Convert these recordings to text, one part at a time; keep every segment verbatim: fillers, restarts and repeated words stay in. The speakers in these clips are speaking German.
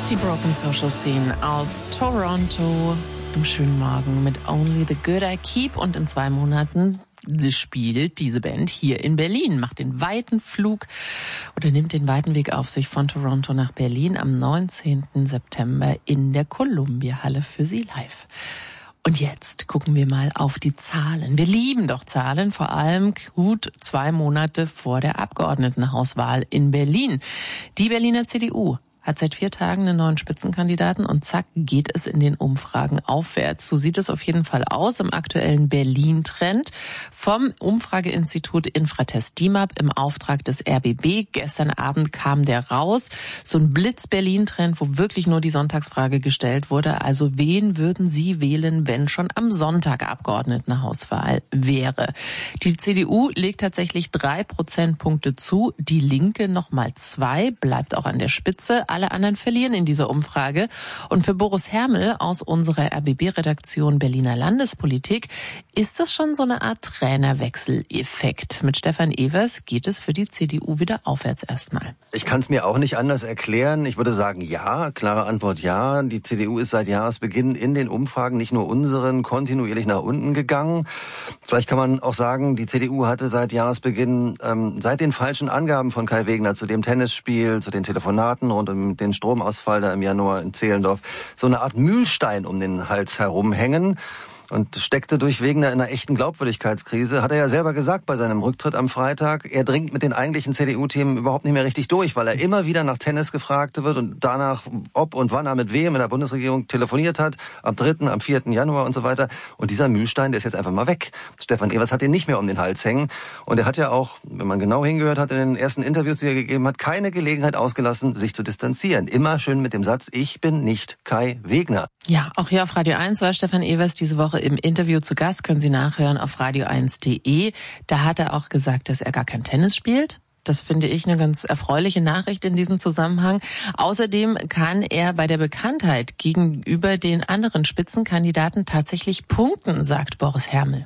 Die Broken Social Scene aus Toronto im schönen Morgen mit Only the Good I Keep. Und in zwei Monaten spielt diese Band hier in Berlin, macht den weiten Flug oder nimmt den weiten Weg auf sich von Toronto nach Berlin am neunzehnten September in der Columbia-Halle für Sie live. Und jetzt gucken wir mal auf die Zahlen. Wir lieben doch Zahlen, vor allem gut zwei Monate vor der Abgeordnetenhauswahl in Berlin. Die Berliner C D U hat seit vier Tagen einen neuen Spitzenkandidaten und zack, geht es in den Umfragen aufwärts. So sieht es auf jeden Fall aus im aktuellen Berlin-Trend vom Umfrageinstitut Infratest D I M A P im Auftrag des R B B. Gestern Abend kam der raus. So ein Blitz-Berlin-Trend, wo wirklich nur die Sonntagsfrage gestellt wurde. Also wen würden Sie wählen, wenn schon am Sonntag Abgeordnetenhauswahl wäre? Die C D U legt tatsächlich drei Prozentpunkte zu, die Linke nochmal zwei, bleibt auch an der Spitze. Alle anderen verlieren in dieser Umfrage. Und für Boris Hermel aus unserer R B B-Redaktion Berliner Landespolitik ist das schon so eine Art Trainerwechseleffekt. Mit Stefan Evers geht es für die C D U wieder aufwärts erstmal. Ich kann es mir auch nicht anders erklären. Ich würde sagen, ja, klare Antwort ja. Die C D U ist seit Jahresbeginn in den Umfragen, nicht nur unseren, kontinuierlich nach unten gegangen. Vielleicht kann man auch sagen, die C D U hatte seit Jahresbeginn, ähm, seit den falschen Angaben von Kai Wegner zu dem Tennisspiel, zu den Telefonaten rund um den Stromausfall da im Januar in Zehlendorf, so eine Art Mühlstein um den Hals herumhängen. Und steckte durch Wegner in einer echten Glaubwürdigkeitskrise. Hat er ja selber gesagt bei seinem Rücktritt am Freitag. Er dringt mit den eigentlichen C D U-Themen überhaupt nicht mehr richtig durch, weil er immer wieder nach Tennis gefragt wird und danach, ob und wann er mit wem in der Bundesregierung telefoniert hat, am dritten, am vierten Januar und so weiter. Und dieser Mühlstein, der ist jetzt einfach mal weg. Stefan Evers hat ihn nicht mehr um den Hals hängen. Und er hat ja auch, wenn man genau hingehört hat, in den ersten Interviews, die er gegeben hat, keine Gelegenheit ausgelassen, sich zu distanzieren. Immer schön mit dem Satz, ich bin nicht Kai Wegner. Ja, auch hier auf Radio eins war Stefan Evers diese Woche im Interview zu Gast, können Sie nachhören auf radio eins punkt de. Da hat er auch gesagt, dass er gar kein Tennis spielt. Das finde ich eine ganz erfreuliche Nachricht in diesem Zusammenhang. Außerdem kann er bei der Bekanntheit gegenüber den anderen Spitzenkandidaten tatsächlich punkten, sagt Boris Hermel.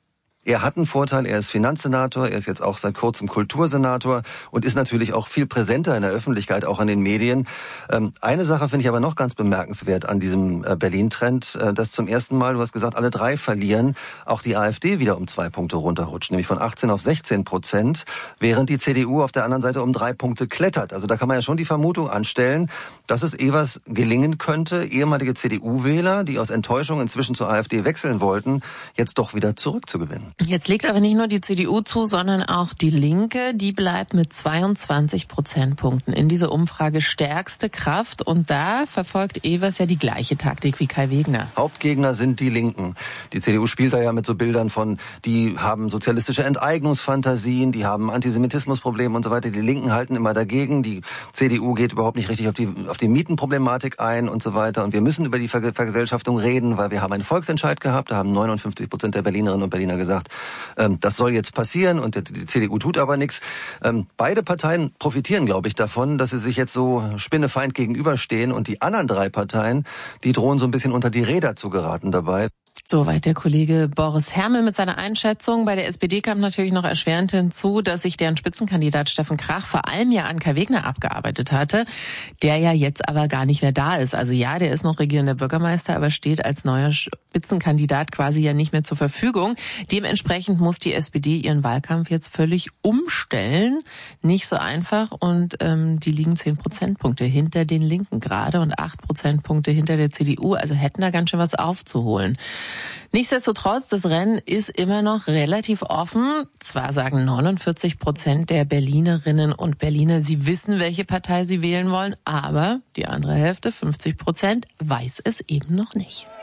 Er hat einen Vorteil, er ist Finanzsenator, er ist jetzt auch seit kurzem Kultursenator und ist natürlich auch viel präsenter in der Öffentlichkeit, auch in den Medien. Ähm, eine Sache finde ich aber noch ganz bemerkenswert an diesem äh, Berlin-Trend, äh, dass zum ersten Mal, du hast gesagt, alle drei verlieren, auch die AfD wieder um zwei Punkte runterrutscht, nämlich von achtzehn auf sechzehn Prozent, während die C D U auf der anderen Seite um drei Punkte klettert. Also da kann man ja schon die Vermutung anstellen, dass es Evers gelingen könnte, ehemalige C D U-Wähler, die aus Enttäuschung inzwischen zur AfD wechseln wollten, jetzt doch wieder zurückzugewinnen. Jetzt legt aber nicht nur die C D U zu, sondern auch die Linke. Die bleibt mit zweiundzwanzig Prozentpunkten in dieser Umfrage stärkste Kraft. Und da verfolgt Evers ja die gleiche Taktik wie Kai Wegner. Hauptgegner sind die Linken. Die C D U spielt da ja mit so Bildern von, die haben sozialistische Enteignungsfantasien, die haben Antisemitismusprobleme und so weiter. Die Linken halten immer dagegen. Die C D U geht überhaupt nicht richtig auf die, auf die Mietenproblematik ein und so weiter. Und wir müssen über die Ver- Vergesellschaftung reden, weil wir haben einen Volksentscheid gehabt. Da haben neunundfünfzig Prozent der Berlinerinnen und Berliner gesagt, das soll jetzt passieren und die C D U tut aber nichts. Beide Parteien profitieren, glaube ich, davon, dass sie sich jetzt so spinnefeind gegenüberstehen und die anderen drei Parteien, die drohen so ein bisschen unter die Räder zu geraten dabei. Soweit der Kollege Boris Hermel mit seiner Einschätzung. Bei der S P D kam natürlich noch erschwerend hinzu, dass sich deren Spitzenkandidat Steffen Krach vor allem ja an Kai Wegner abgearbeitet hatte, der ja jetzt aber gar nicht mehr da ist. Also ja, der ist noch regierender Bürgermeister, aber steht als neuer Spitzenkandidat quasi ja nicht mehr zur Verfügung. Dementsprechend muss die S P D ihren Wahlkampf jetzt völlig umstellen. Nicht so einfach und ähm, die liegen zehn Prozentpunkte hinter den Linken gerade und acht Prozentpunkte hinter der C D U. Also hätten da ganz schön was aufzuholen. Nichtsdestotrotz, das Rennen ist immer noch relativ offen. Zwar sagen neunundvierzig Prozent der Berlinerinnen und Berliner, sie wissen, welche Partei sie wählen wollen, aber die andere Hälfte, fünfzig Prozent, weiß es eben noch nicht.